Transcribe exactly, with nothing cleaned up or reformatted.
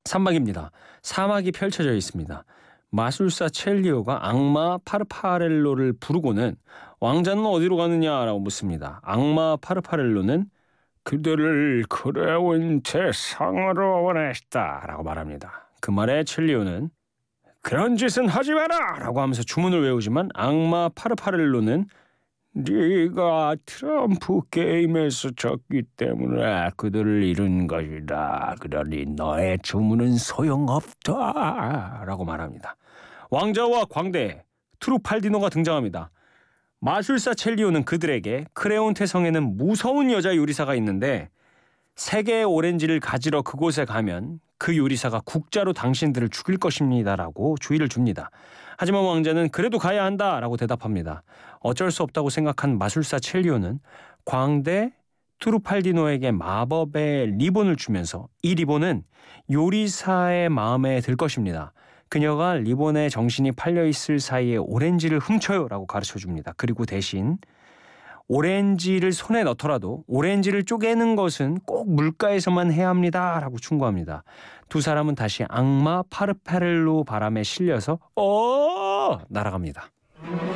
삼 박입니다. 사막이 펼쳐져 있습니다. 마술사 첼리오가 악마 파르파렐로를 부르고는 왕자는 어디로 가느냐라고 묻습니다. 악마 파르파렐로는 그들을 그려온 대상으로 보냈다라고 말합니다. 그 말에 첼리오는 그런 짓은 하지 마라! 라고 하면서 주문을 외우지만 악마 파르파렐로는 네가 트럼프 게임에서 졌기 때문에 그들을 잃은 것이다. 그러니 너의 주문은 소용없다. 라고 말합니다. 왕자와 광대 트루팔디노가 등장합니다. 마술사 첼리오는 그들에게 크레온테 성에는 무서운 여자 요리사가 있는데 세 개의 오렌지를 가지러 그곳에 가면 그 요리사가 국자로 당신들을 죽일 것입니다라고 주의를 줍니다. 하지만 왕자는 그래도 가야 한다라고 대답합니다. 어쩔 수 없다고 생각한 마술사 첼리오는 광대 트루팔디노에게 마법의 리본을 주면서 이 리본은 요리사의 마음에 들 것입니다. 그녀가 리본에 정신이 팔려있을 사이에 오렌지를 훔쳐요라고 가르쳐줍니다. 그리고 대신 오렌지를 손에 넣더라도 오렌지를 쪼개는 것은 꼭 물가에서만 해야 합니다. 라고 충고합니다. 두 사람은 다시 악마 파르파렐로 바람에 실려서 어 날아갑니다.